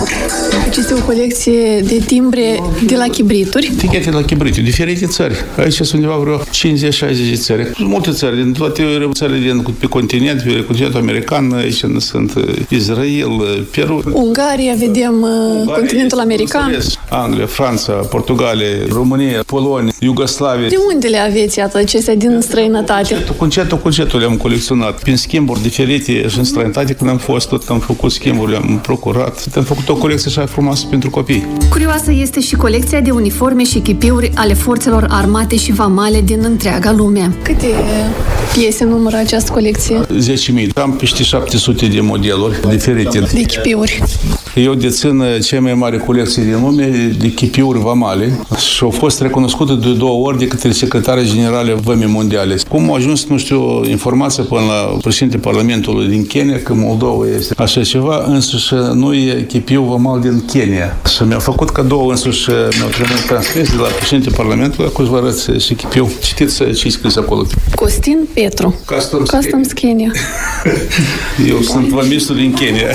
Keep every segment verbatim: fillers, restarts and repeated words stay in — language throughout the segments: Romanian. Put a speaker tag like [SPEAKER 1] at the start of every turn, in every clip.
[SPEAKER 1] Deci este o colecție de timbre de la chibrituri.
[SPEAKER 2] Etichete la chibrituri, diferite țări. Aici sunt undeva vreo cincizeci șaizeci de țări. Multe țări, din toate țările din, pe continent, pe continentul american, aici sunt Israel, Peru.
[SPEAKER 1] Ungaria, vedem Ungaria, continentul american.
[SPEAKER 2] Anglia, Franța, Portugalia, România, Polonia, Iugoslavia.
[SPEAKER 1] De unde le aveți, iată, acestea din străinătate?
[SPEAKER 2] Cu încetul, cu încetul le-am colecționat. Prin schimburi diferite și în străinătate, când am fost, tot am făcut schimburi, le-am procurat. Am făcut o colecție așa frumoasă pentru copii.
[SPEAKER 3] Curioasă este și colecția de uniforme și chipiuri ale forțelor armate și vamale din întreaga lume.
[SPEAKER 1] Câte piese numără această colecție?
[SPEAKER 2] zece mii. Am peste șapte sute de modeluri diferite.
[SPEAKER 1] De chipiuri.
[SPEAKER 2] Eu dețin cea mai mare colecție din lume de chipiuri vamale și au fost recunoscute de două ori de către secretarul general Vămii Mondiale. Cum a ajuns, nu știu, informația până la președintele Parlamentului din Kenya că Moldova este așa ceva, însuși nu e chipiul vamal din Kenya. Și mi-a făcut cadou, însuși mi-au trimis transmis de la președintele Parlamentului, acum vă arăt și chipiul. Citiți ce-i scris acolo.
[SPEAKER 1] Costin Petru.
[SPEAKER 2] Customs,
[SPEAKER 1] Customs Kenya.
[SPEAKER 2] Eu sunt vămistul din Kenya.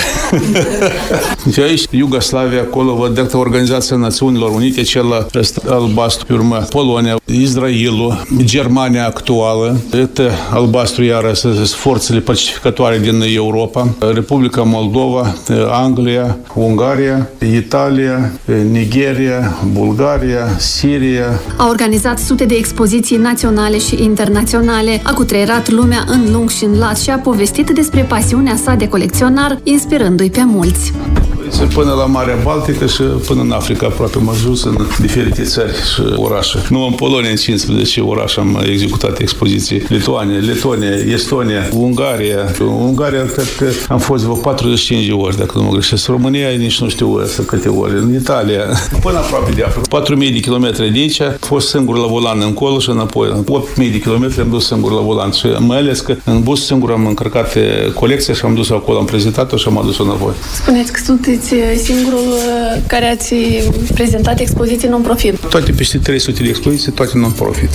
[SPEAKER 2] Și aici, Iugoslavia, acolo, văd Organizația Națiunilor Unite, cel albastru, pe urmă, Polonia, Israelul, Germania actuală, este albastru, iară, sunt forțele pacificatoare din Europa, Republica Moldova, Anglia, Ungaria, Italia, Nigeria, Bulgaria, Siria.
[SPEAKER 3] A organizat sute de expoziții naționale și internaționale, a cutreierat lumea în lung și în lat și a povestit despre pasiunea sa de colecționar, inspirându-i pe mulți.
[SPEAKER 2] Până la Marea Baltică și până în Africa, aproape am ajuns în diferite țări și orașe. Nu în Polonia, în cincisprezece orașe am executat expoziții. Lituania, Letonia, Estonia, Ungaria. În Ungaria, cred că am fost vreo patruzeci și cinci de ori, dacă nu mă greșesc. România, nici nu știu să câte ori. În Italia, până aproape de Africa. patru mii de kilometri de aici, am fost singur la volan încolo și înapoi. opt mii de kilometri am dus singur la volan. Și mai ales că în bus singur am încărcat colecția și am dus acolo, am prezentat-o și am adus înapoi.
[SPEAKER 1] Spuneți că sunteți singurul care ați prezentat expoziții non-profit.
[SPEAKER 2] Toate peste trei sute de expoziții, toate non-profit.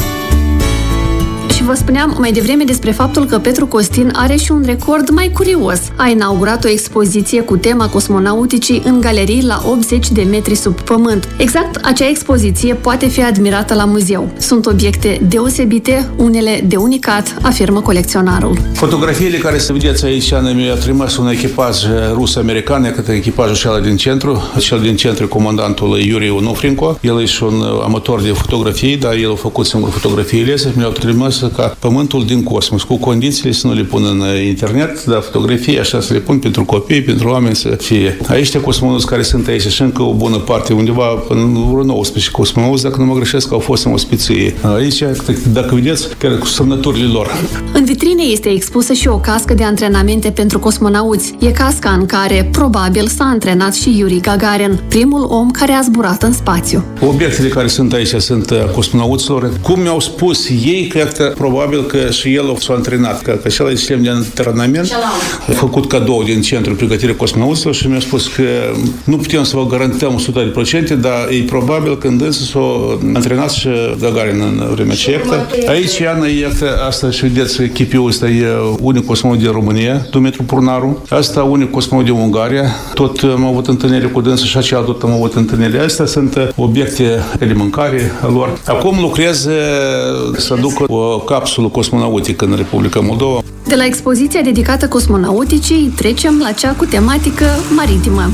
[SPEAKER 3] Și vă spuneam mai devreme despre faptul că Petru Costin are și un record mai curios. A inaugurat o expoziție cu tema cosmonauticii în galerii la optzeci de metri sub pământ. Exact acea expoziție poate fi admirată la muzeu. Sunt obiecte deosebite, unele de unicat, afirmă colecționarul.
[SPEAKER 2] Fotografiile care se vedeți aici mi-a trimis un echipaj rus-american, către echipajul cel din centru, cel din centru comandantul Iuri Onufrinco. El e și un amator de fotografii, dar el a făcut singur fotografiile și mi-au trimis ca pământul din cosmos, cu condițiile să nu le pun în internet, dar fotografii așa să le pun pentru copii, pentru oameni să fie. Aici cosmonauți care sunt aici și încă o bună parte, undeva în vreo nouăsprezece cosmonauți, dacă nu mă greșesc, au fost în ospiție. Aici, dacă vedeți, chiar cu semnăturile lor.
[SPEAKER 3] În vitrine este expusă și o cască de antrenamente pentru cosmonauți. E casca în care, probabil, s-a antrenat și Yuri Gagarin, primul om care a zburat în spațiu.
[SPEAKER 2] Obiectele care sunt aici sunt cosmonauților. Cum mi-au spus ei, cred că probabil că și el s-a antrenat, că, că acela e sistem de antrenament a făcut cadou din Centrul Pregătirii Cosmonauților și mi-a spus că nu putem să vă garantăm o sută la sută, dar e probabil că îndânsă s-a antrenat și Gagarin în vremea aceea. Aici, Iana, iată, asta și vedeți, chipiul ăsta e unic cosmonaut din România, Dumitru Purnaru, asta unic cosmonaut din Ungaria, tot am avut întâlniri cu dânsă și acela tot am avut întâlniri. Astea sunt obiecte alimentare a lor. Acum lucrez să aduc o capsulă cosmonautică în Republica Moldova.
[SPEAKER 3] De la expoziția dedicată cosmonauticii trecem la cea cu tematică maritimă.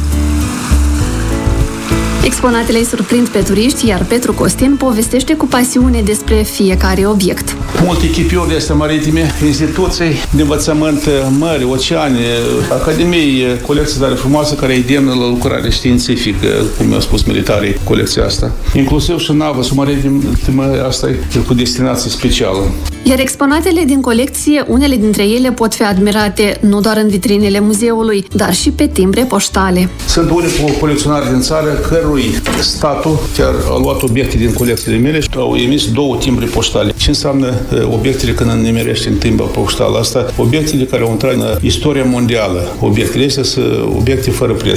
[SPEAKER 3] Exponatele îi surprind pe turiști, iar Petru Costin povestește cu pasiune despre fiecare obiect.
[SPEAKER 2] Multe echipiuri de astea maritime, instituții de învățământ, mări, oceane, academii, colecții tare frumoase care îi demnă la lucrare științifică, cum mi-au spus militarii, colecția asta. Inclusiv și navă submaritimă, asta e cu destinație specială.
[SPEAKER 3] Iar exponatele din colecție, unele dintre ele pot fi admirate nu doar în vitrinele muzeului, dar și pe timbre poștale.
[SPEAKER 2] Sunt unicul colecționar din țară cărui statul chiar a luat obiecte din colecțiile mele și au emis două timbre poștale. Ce înseamnă obiectele când nimerește în timbra poștală? Asta, obiectele care au intrat în istoria mondială. Obiectele astea sunt obiecte fără preț.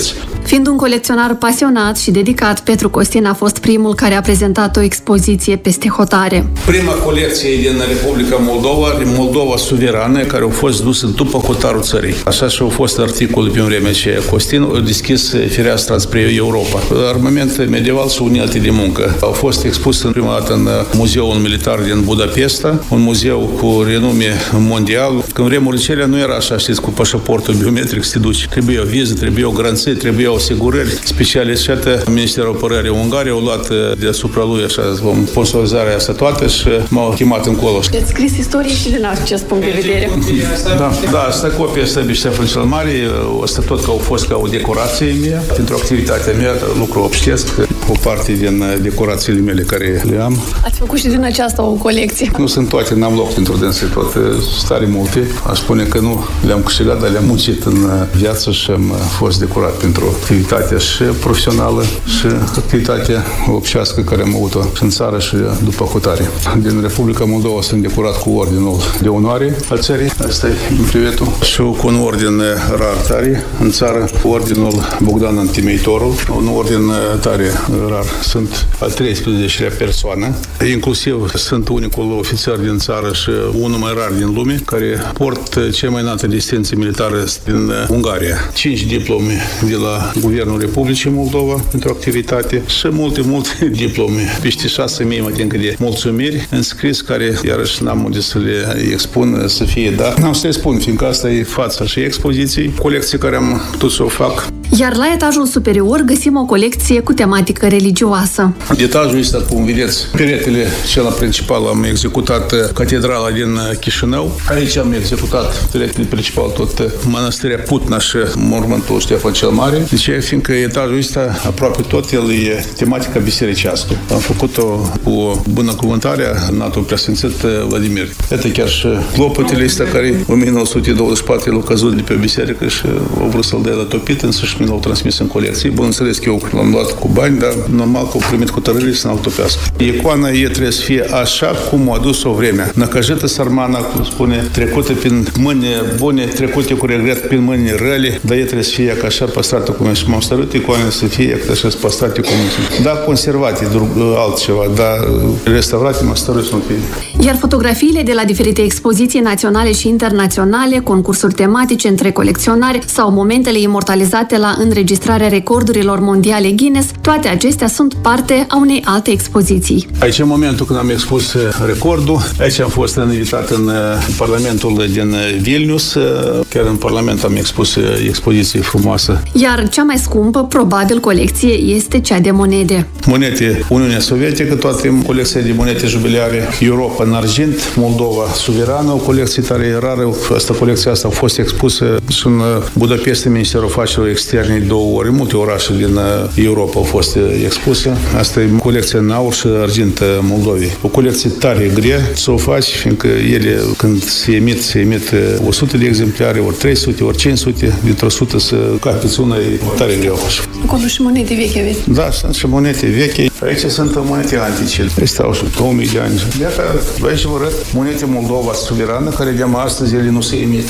[SPEAKER 3] Fiind un colecționar pasionat și dedicat, Petru Costin a fost primul care a prezentat o expoziție peste hotare.
[SPEAKER 2] Prima colecție din Republica Moldova, Moldova suverană, care a fost dusă după hotarul țării. Așa și a fost articolul pe vremea ce Costin a deschis fereastra spre Europa. Armament medieval și unelte de muncă. Au fost expus în prima dată în Muzeul Militar din Budapesta, un muzeu cu renume mondial. Când vremurile cele nu era așa, știți, cu pașaportul biometric să te duci. Trebuie o viză, trebuie o garanție, trebuie o asigurări specializate. Ministerul Apărării Ungariei au luat deasupra lui așa, sponsorizarea asta toată și m-au chemat încolo.
[SPEAKER 1] Ați scris istorie și din acest punct de vedere.
[SPEAKER 2] Da, da, asta copia asta de Ștefan cel Mare, asta tot că au fost ca o decorație mea, pentru activitatea mea, lucru obștesc, o parte din decorațiile mele care le am.
[SPEAKER 1] Ați făcut și din aceasta o colecție.
[SPEAKER 2] Nu sunt toate, n-am loc pentru dânse, toate stare multe. Aș spune că nu le-am câștigat, dar le-am muncit în viață și am fost decorat pentru activitatea și profesională și activitatea obștească care am avut-o în țară și după hotare. Din Republica Moldova sunt decorat cu ordinul de onoare al țării, asta e privetul, și cu un ordin rar tare în țară, ordinul Bogdan Antimeitorul, un ordin tare rar. Sunt al treisprezecelea persoană, inclusiv sunt unicul ofițer din țară și unul mai rar din lume, care port cea mai înaltă distinție militară din Ungaria. Cinci diplome de la Guvernul Republicii Moldova pentru activitate și multe, multe diplome. Peste șase mii, mă tincă de mulțumiri înscris, care iarăși n-am unde să le expun, să fie, dar n-am să le spun, fiindcă asta e fața și expoziții, colecții care am putut să o fac.
[SPEAKER 3] Iar la etajul superior găsim o colecție cu tematică religioasă.
[SPEAKER 2] Etajul ăsta, cum vedeți, peretele cel principal am executat catedrala din Chișinău. Aici am executat peretele principal tot mănăstirea Putna și mormântul Ștefan cel Mare. De ce? Fiindcă etajul ăsta, aproape tot, el e tematica bisericească. Am făcut-o cu binecuvântarea înaltul preasfințit Vladimir. Iată chiar și clopotele astea care în o mie nouă sute douăzeci și patru l-au căzut de pe biserică și au vrut să-l dea la topit, însă și mi l-au transmis în colecție. Bineînțeles că eu l-am luat cu bani, dar normal că au primit cu tărârile să n-l topească. Icoana e trebuie să fie așa cum a adus-o vremea. Năcăjită sărmana, cum spune, trecută prin mâini bune, trecute cu regret prin mâini rele, dar e trebuie să fie ca așa păstrată cum e și m-am stărât icoane să fie ca așa păstrate cum e. Da, conservate, altceva, dar restaurate m-am stărât să nu fie.
[SPEAKER 3] Iar fotografiile de la diferite expoziții naționale și internaționale, concursuri tematice între colecționari sau momentele imortalizate la înregistrarea recordurilor mondiale Guinness, toate acestea sunt parte a unei alte expoziții.
[SPEAKER 2] Aici, în momentul când am expus recordul, aici am fost invitat în Parlamentul din Vilnius, chiar în Parlament am expus expoziție frumoasă.
[SPEAKER 3] Iar cea mai scumpă, probabil, colecție este cea de monede.
[SPEAKER 2] Monede Uniunea Sovietică, toate colecția de monede jubiliare, Europa în argint, Moldova suverană, o colecție tare rară. Asta, colecția asta a fost expusă și în Budapesta, Ministerul Afacerilor Externe, două ori, multe orașe din Europa au fost expuse. Asta e colecția în aur și argint Moldovei. O colecție tare grea să o faci, fiindcă ele, când se emit, se emit o sută de exemplare, ori trei sute, ori cinci sute, dintr-o sută să capeți una e tare greu.
[SPEAKER 1] Acolo și monede vechi aveți.
[SPEAKER 2] Da, sunt și monede vechi. Aici sunt monede antice. Stau și două mii de ani. Iată, aici vă arăt monede Moldova suverană, care de-am astăzi ele nu se emit.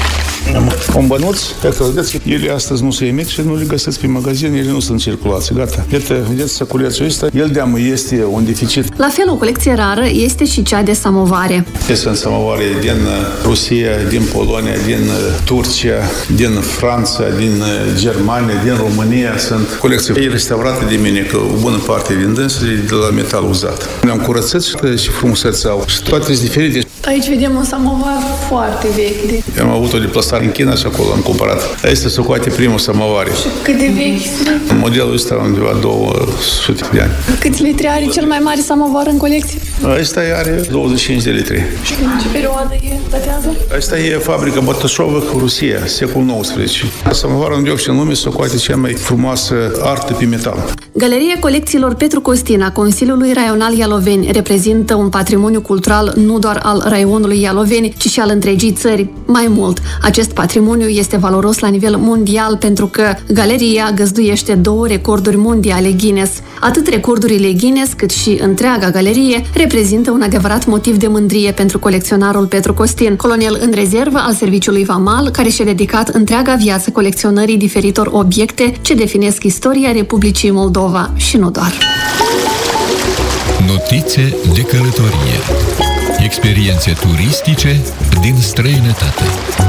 [SPEAKER 2] Un bănuț, iată, vedeți, ele astăzi nu se emit și nu le găsiți pe magazin, ele nu sunt în circulație, gata. Iată, vedeți, săculețul ăsta, el de-am este un deficit.
[SPEAKER 3] La fel, o colecție rară este și cea de samovare.
[SPEAKER 2] Sunt samovare din Rusia, din Polonia, din Turcia, din Franța, din Germania, din România. Sunt colecții restaurate de mine, că o bună parte din dânsele de la metal uzat. Le-am curățat și frumusețe au. Și toate sunt diferite.
[SPEAKER 1] Aici vedem un samovar foarte vechi. De...
[SPEAKER 2] Am avut o deplasare în China și acolo am cumpărat. Aici se scoate primul samovar. Și
[SPEAKER 1] cât de vechi sunt?
[SPEAKER 2] Modelul ăsta undeva două sute de ani.
[SPEAKER 1] Câți litri are cel mai mare samovar în colecție?
[SPEAKER 2] Ăsta are douăzeci și cinci de litri.
[SPEAKER 1] Și din ce perioadă e datează?
[SPEAKER 2] Ăsta e fabrica Bătășovă, Rusia, secolul nouăsprezece. Samovarul de obște în lume se scoate cea mai frumoasă artă pe metal.
[SPEAKER 3] Galeria colecțiilor Petru Costin a Consiliului Raional Ialoveni reprezintă un patrimoniu cultural nu doar al raionului Ialoveni, ci și al întregii țări. Mai mult, acest patrimoniu este valoros la nivel mondial pentru că galeria găzduiește două recorduri mondiale Guinness. Atât recordurile Guinness cât și întreaga galerie reprezintă un adevărat motiv de mândrie pentru colecționarul Petru Costin, colonel în rezervă al Serviciului Vamal, care și-a dedicat întreaga viață colecționării diferitor obiecte ce definesc istoria Republicii Moldova și nu doar.
[SPEAKER 4] Notițe de călătorie. Experiențe turistice din străinătate.